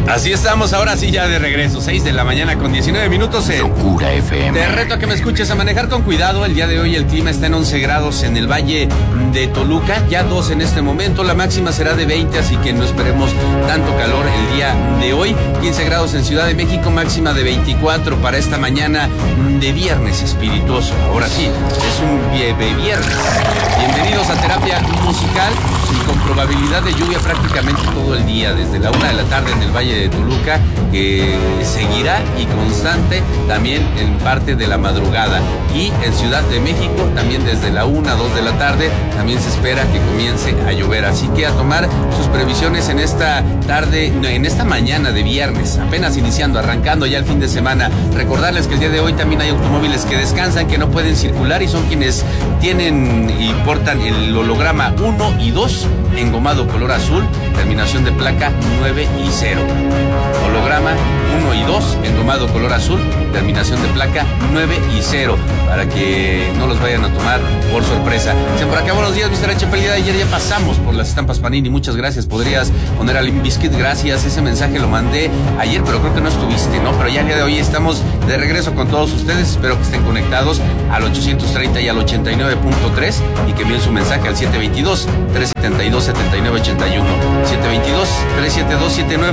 Así estamos, ahora sí ya de regreso, 6 de la mañana con 19 minutos en Locura FM. Te reto a que me escuches, a manejar con cuidado. El día de hoy el clima está en 11 grados en el Valle de Toluca, ya 2 en este momento, la máxima será de 20, así que no esperemos tanto calor el día de hoy. 15 grados en Ciudad de México, máxima de 24 para esta mañana de viernes espirituoso. Ahora sí, es un viernes. Bienvenidos a Terapia Musical y con probabilidad de lluvia prácticamente todo el día, desde la 1 de la tarde en el Valle de Toluca, que seguirá y constante también en parte de la madrugada. Y en Ciudad de México también desde la 1 a 2 de la tarde también se espera que comience a llover. Así que a tomar sus previsiones en esta tarde, en esta mañana de viernes, apenas iniciando, arrancando ya el fin de semana. Recordarles que el día de hoy también hay automóviles que descansan, que no pueden circular y son quienes tienen y portan el holograma 1 y 2 engomado color azul, terminación de placa 9 y 0. Holograma 1 y 2 engomado color azul, terminación de placa 9 y 0, para que no los vayan a tomar por sorpresa. Dicen por acá, buenos días, Mr. H. Pelida. Ayer ya pasamos por las estampas Panini, muchas gracias. Podrías poner a Limp Bizkit, gracias. Ese mensaje lo mandé ayer, pero creo que no estuviste, ¿no? Pero ya el día de hoy estamos de regreso con todos ustedes. Espero que estén conectados al 830 y al 89.3 y que envíen su mensaje al 722-372-7981.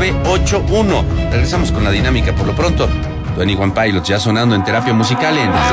722-372-7981. Regresamos con la dinámica por lo pronto. 21 Pilots ya sonando en Terapia Musical en